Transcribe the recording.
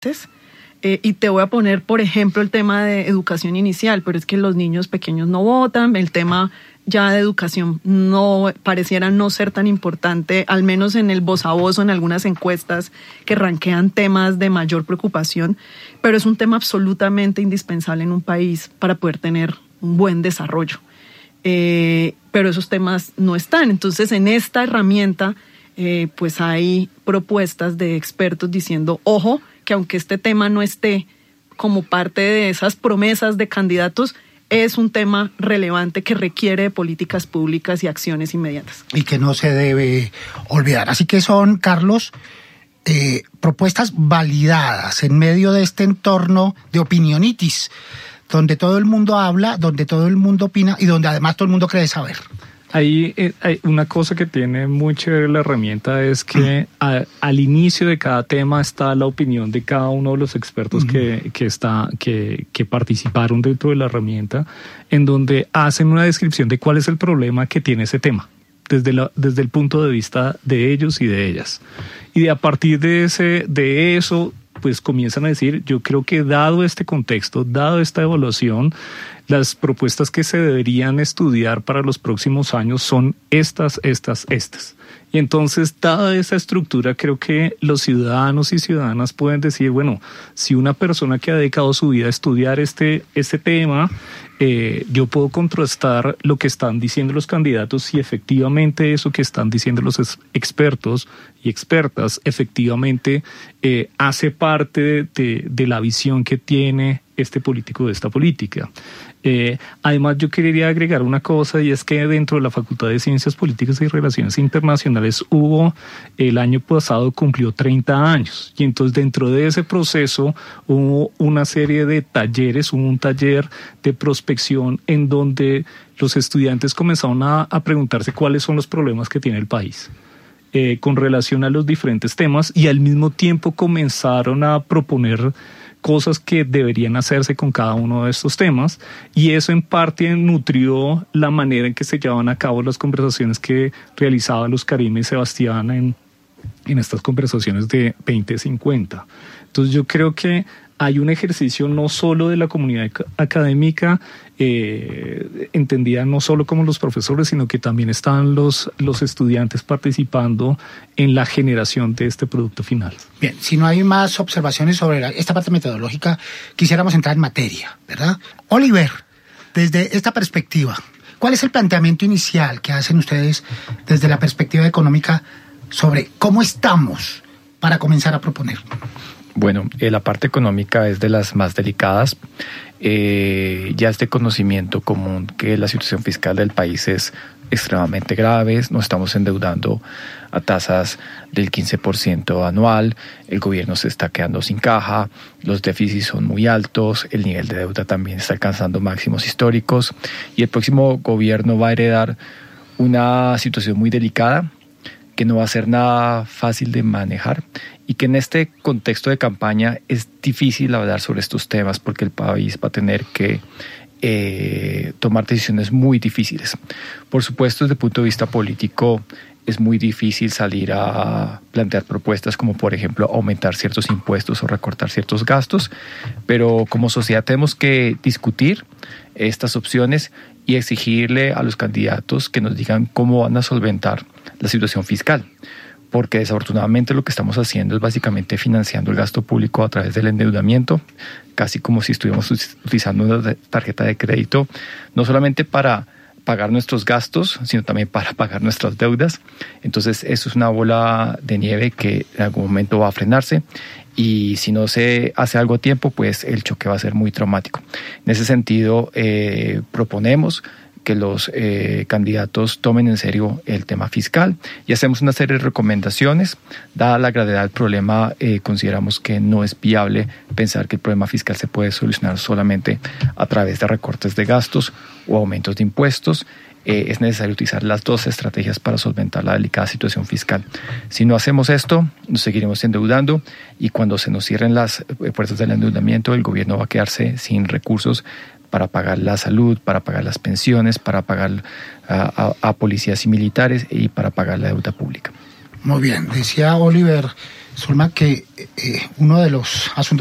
Y te voy a poner, por ejemplo, el tema de educación inicial, pero es que los niños pequeños no votan, el tema ya de educación no pareciera no ser tan importante, al menos en el voz a voz o en algunas encuestas que rankean temas de mayor preocupación, pero es un tema absolutamente indispensable en un país para poder tener un buen desarrollo. Pero esos temas no están. Entonces, en esta herramienta, pues hay propuestas de expertos diciendo, ojo, que aunque este tema no esté como parte de esas promesas de candidatos, es un tema relevante que requiere de políticas públicas y acciones inmediatas. Y que no se debe olvidar. Así que son, Carlos, propuestas validadas en medio de este entorno de opinionitis, donde todo el mundo habla, donde todo el mundo opina y donde además todo el mundo cree saber. Hay una cosa que tiene muy chévere la herramienta, es que al inicio de cada tema está la opinión de cada uno de los expertos que participaron dentro de la herramienta, en donde hacen una descripción de cuál es el problema que tiene ese tema, desde el punto de vista de ellos y de ellas. Y a partir de eso, pues comienzan a decir, yo creo que dado este contexto, dado esta evaluación, las propuestas que se deberían estudiar para los próximos años son estas. Y entonces, dada esa estructura, creo que los ciudadanos y ciudadanas pueden decir, bueno, si una persona que ha dedicado su vida a estudiar este tema, yo puedo contrastar lo que están diciendo los candidatos, si efectivamente eso que están diciendo los expertos y expertas efectivamente hace parte de la visión que tiene este político de esta política. Además, yo quería agregar una cosa, y es que dentro de la Facultad de Ciencias Políticas y Relaciones Internacionales el año pasado cumplió 30 años, y entonces dentro de ese proceso hubo una serie de talleres, hubo un taller de prospección en donde los estudiantes comenzaron a preguntarse cuáles son los problemas que tiene el país con relación a los diferentes temas, y al mismo tiempo comenzaron a proponer cosas que deberían hacerse con cada uno de estos temas, y eso en parte nutrió la manera en que se llevaban a cabo las conversaciones que realizaban Luz Karime y Sebastián en estas conversaciones de 2050. Entonces yo creo que hay un ejercicio no solo de la comunidad académica, entendida no solo como los profesores, sino que también están los estudiantes participando en la generación de este producto final. Bien, si no hay más observaciones sobre esta parte metodológica, quisiéramos entrar en materia, ¿verdad? Oliver, desde esta perspectiva, ¿cuál es el planteamiento inicial que hacen ustedes desde la perspectiva económica sobre cómo estamos para comenzar a proponer? Bueno, la parte económica es de las más delicadas. Ya es de conocimiento común que la situación fiscal del país es extremadamente grave. Nos estamos endeudando a tasas del 15% anual. El gobierno se está quedando sin caja. Los déficits son muy altos. El nivel de deuda también está alcanzando máximos históricos. Y el próximo gobierno va a heredar una situación muy delicada, que no va a ser nada fácil de manejar, y que en este contexto de campaña es difícil hablar sobre estos temas porque el país va a tener que tomar decisiones muy difíciles. Por supuesto, desde el punto de vista político es muy difícil salir a plantear propuestas como, por ejemplo, aumentar ciertos impuestos o recortar ciertos gastos, pero como sociedad tenemos que discutir estas opciones y exigirle a los candidatos que nos digan cómo van a solventar la situación fiscal, porque desafortunadamente lo que estamos haciendo es básicamente financiando el gasto público a través del endeudamiento, casi como si estuviéramos utilizando una tarjeta de crédito, no solamente para pagar nuestros gastos, sino también para pagar nuestras deudas. Entonces eso es una bola de nieve que en algún momento va a frenarse, y si no se hace algo a tiempo, pues el choque va a ser muy traumático. En ese sentido, proponemos que los candidatos tomen en serio el tema fiscal y hacemos una serie de recomendaciones. Dada la gravedad del problema, consideramos que no es viable pensar que el problema fiscal se puede solucionar solamente a través de recortes de gastos o aumentos de impuestos. Es necesario utilizar las dos estrategias para solventar la delicada situación fiscal. Si no hacemos esto, nos seguiremos endeudando, y cuando se nos cierren las puertas del endeudamiento, el gobierno va a quedarse sin recursos para pagar la salud, para pagar las pensiones, para pagar a policías y militares y para pagar la deuda pública. Muy bien, decía Oliver Zulma, que uno de los asuntos